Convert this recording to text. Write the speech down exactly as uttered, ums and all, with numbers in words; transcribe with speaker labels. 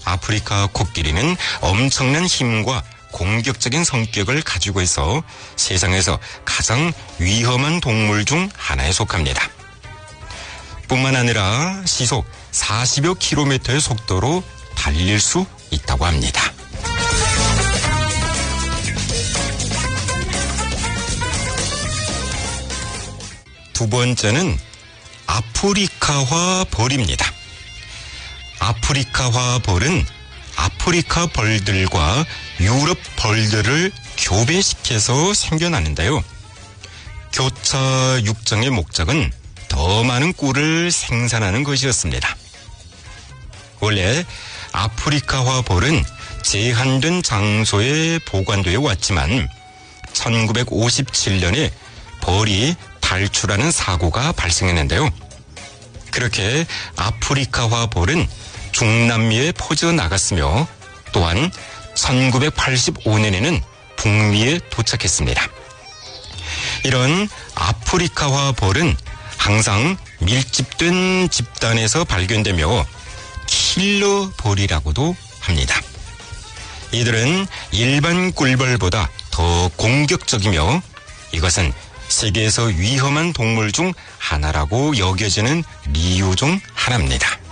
Speaker 1: 아프리카 코끼리는 엄청난 힘과 공격적인 성격을 가지고 있어 세상에서 가장 위험한 동물 중 하나에 속합니다. 뿐만 아니라 시속 사십여 킬로미터의 속도로 달릴 수 있다고 합니다. 두 번째는 아프리카화 벌입니다. 아프리카화 벌은 아프리카 벌들과 유럽 벌들을 교배시켜서 생겨나는데요. 교차 육정의 목적은 더 많은 꿀을 생산하는 것이었습니다. 원래 아프리카화 벌은 제한된 장소에 보관되어 왔지만 천구백오십칠 년에 벌이 탈출하는 사고가 발생했는데요. 그렇게 아프리카화 벌은 중남미에 퍼져나갔으며 또한 천구백팔십오 년에는 북미에 도착했습니다. 이런 아프리카화 벌은 항상 밀집된 집단에서 발견되며 킬러 벌이라고도 합니다. 이들은 일반 꿀벌보다 더 공격적이며 이것은 세계에서 위험한 동물 중 하나라고 여겨지는 이유 중 하나입니다.